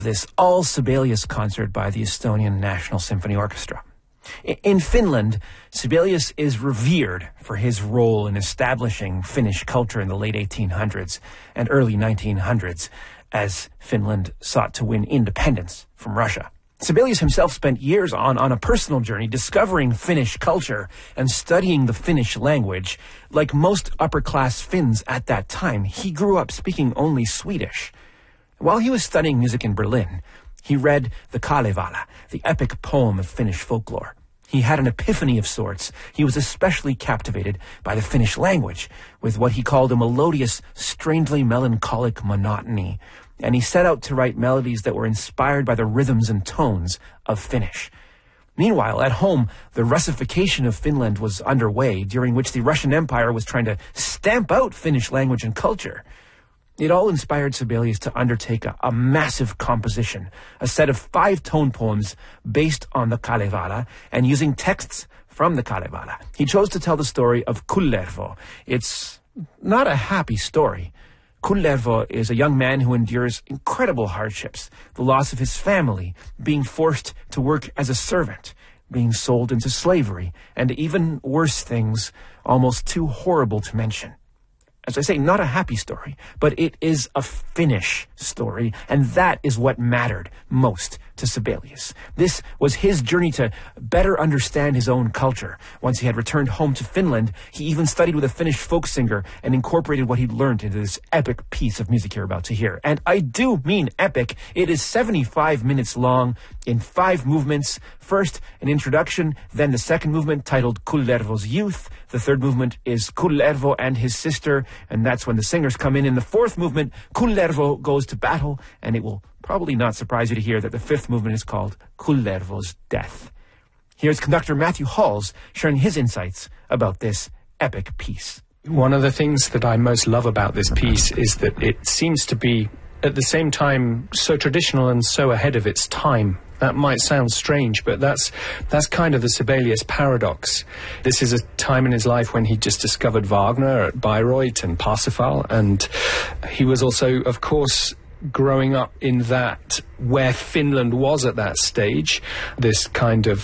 this all Sibelius concert by the Estonian National Symphony Orchestra. In Finland, Sibelius is revered for his role in establishing Finnish culture in the late 1800s and early 1900s as Finland sought to win independence from Russia. Sibelius himself spent years on a personal journey discovering Finnish culture and studying the Finnish language. Like most upper-class Finns at that time, he grew up speaking only Swedish. While he was studying music in Berlin, he read the Kalevala, the epic poem of Finnish folklore. He had an epiphany of sorts. He was especially captivated by the Finnish language, with what he called a melodious, strangely melancholic monotony, and he set out to write melodies that were inspired by the rhythms and tones of Finnish. Meanwhile, at home, the Russification of Finland was underway, during which the Russian Empire was trying to stamp out Finnish language and culture. It all inspired Sibelius to undertake a massive composition, a set of 5 tone poems based on the Kalevala and using texts from the Kalevala. He chose to tell the story of Kullervo. It's not a happy story. Kullervo is a young man who endures incredible hardships, the loss of his family, being forced to work as a servant, being sold into slavery, and even worse things, almost too horrible to mention. As I say, not a happy story, but it is a Finnish story, and that is what mattered most to Sibelius. This was his journey to better understand his own culture. Once he had returned home to Finland, he even studied with a Finnish folk singer and incorporated what he'd learned into this epic piece of music you're about to hear. And I do mean epic. It is 75 minutes long in 5 movements. First, an introduction, then the second movement titled Kullervo's Youth. The third movement is Kullervo and his sister, and that's when the singers come in. In the fourth movement, Kullervo goes to battle, and it will probably not surprise you to hear that the fifth movement is called Kullervo's Death. Here's conductor Matthew Halls sharing his insights about this epic piece. One of the things that I most love about this piece is that it seems to be, at the same time, so traditional and so ahead of its time. That might sound strange, but that's kind of the Sibelius paradox. This is a time in his life when he just discovered Wagner at Bayreuth and Parsifal, and he was also, of course, growing up in that where Finland was at that stage, this kind of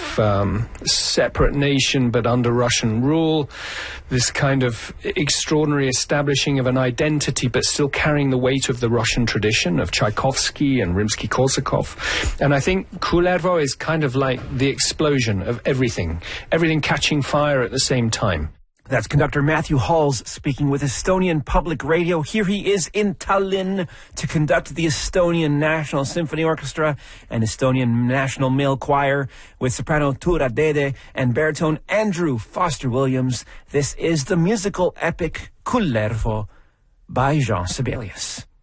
separate nation but under Russian rule, this kind of extraordinary establishing of an identity but still carrying the weight of the Russian tradition of Tchaikovsky and Rimsky-Korsakov. And I think Kullervo is kind of like the explosion of everything catching fire at the same time. That's conductor Matthew Halls speaking with Estonian Public Radio. Here he is in Tallinn to conduct the Estonian National Symphony Orchestra and Estonian National Male Choir with soprano Tura Dede and baritone Andrew Foster Williams. This is the musical epic Kullervo by Jean Sibelius.